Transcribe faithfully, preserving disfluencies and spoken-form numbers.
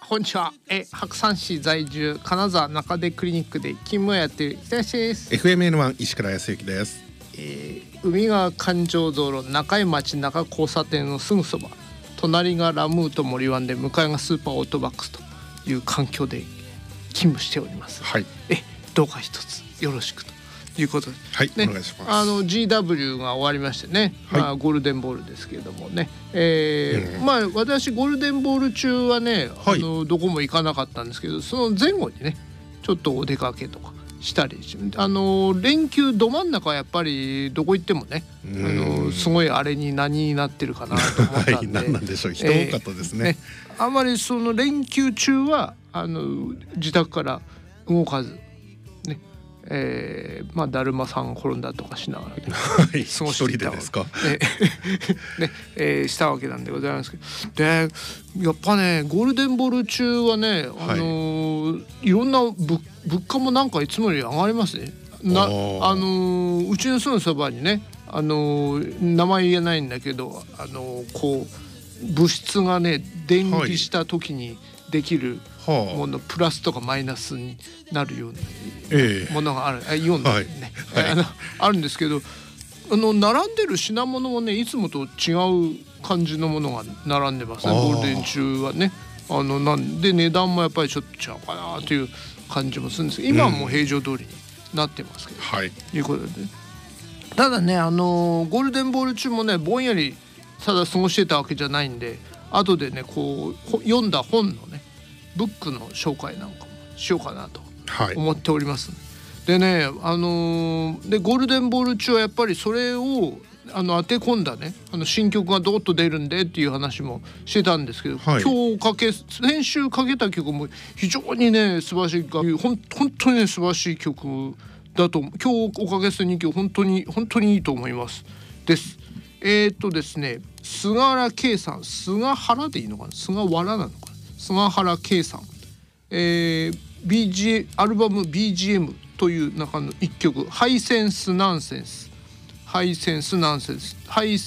こんにちは。え白山市在住、金沢中出クリニックで勤務をやっている北吉です。 エフエムエヌワン 石倉康之です。 えー、海川環状道路中井町中交差点のすぐそば、隣がラムーと森湾で向かいがスーパーオートバックスという環境で勤務しております。 はい、 えどうか一つよろしくということで、 はい、 ね、 お願いします。 あの ジーダブリュー が終わりましてね、 はい、 まあ、ゴールデンボールですけれどもね、えーうん、 まあ私ゴールデンボール中はね、 はい、 あのどこも行かなかったんですけど、その前後にねちょっとお出かけとかしたり、あの連休ど真ん中はやっぱりどこ行ってもね、あのすごいあれに何になってるかなと思ったんで、 はい、何なんでしょう、人多かったですね。 えー、ね、あんまりその連休中はあの自宅から動かずね、えー、まあだるまさん転んだとかしながら、ね、 はい、 過ごしていた一人でですか、 ねね、えー、したわけなんでございますけど、でやっぱねゴールデンボール中はね、あのーはい、いろんな物物価もなんかいつもより上がりますね。なあのー、うちのすぐそばにね、あのー、名前言えないんだけど、あのー、こう物質がね電離した時にできるもの、はい、プラスとかマイナスになるようなものがある、えー、イオンだね、はいはい、あのあるんですけど、あの並んでる品物もねいつもと違う感じのものが並んでますね、ゴールデン中はね。あのなんで値段もやっぱりちょっと違うかなという感じもするんですけど、今はもう平常通りになってますけど、 はい、 いうことで、ただね、あのゴールデンボール中もねぼんやりただ過ごしてたわけじゃないんで、後でねこう読んだ本のねブックの紹介なんかもしようかなと思っております、はい、でね、あのー、でゴールデンボール中はやっぱりそれをあの当て込んだね、あの新曲がどっと出るんでっていう話もしてたんですけど、はい、今日かけ先週かけた曲も非常にね素晴らしい、ほん本当にね素晴らしい曲だと、今日おかげすに今日本当に本当にいいと思いますです。えー、っとですね菅原圭さん、菅原でいいのかな、菅原なのかな、菅原圭さん、えー、ビージー アルバム ビージーエム という中の一曲、ハイセンスナンセンス、ハイセンスナンセンス、ハイ